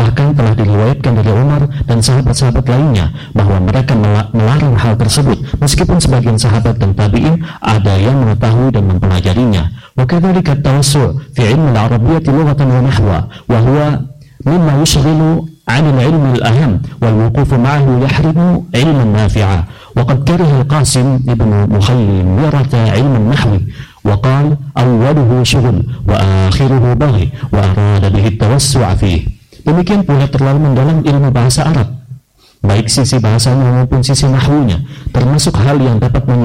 Bahkan telah diriwayatkan dari Umar dan sahabat-sahabat lainnya bahwa mereka melarang hal tersebut, meskipun sebagian sahabat dan tabi'in ada yang mengetahui dan mempelajarinya. Wa kadzalika at-tawassu' fi 'ilmi al-'arabiyyah lughatan wa nahwa, wa huwa mimma yushghilu 'an al-'ilm al-aham wal wuquf ma'ahu yahrimu 'ilman nafi'a. Wa qad kariha al-Qasim ibn Mukhayyirah 'ilm an-nahwi وقال أوله شغل وآخره بغي وأراد به التوسع فيه. Demikian pula terlalu mendalam ilmu bahasa Arab, baik sisi bahasanya maupun sisi nahwunya, termasuk hal yang dapat